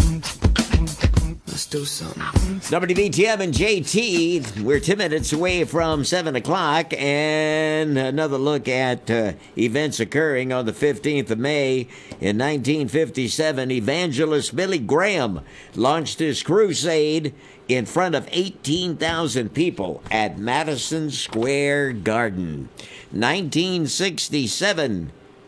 Let's do something. WBTM and JT, we're 10 minutes away from 7 o'clock, and another look at events occurring on the 15th of May. In 1957, evangelist Billy Graham launched his crusade in front of 18,000 people at Madison Square Garden. 1967,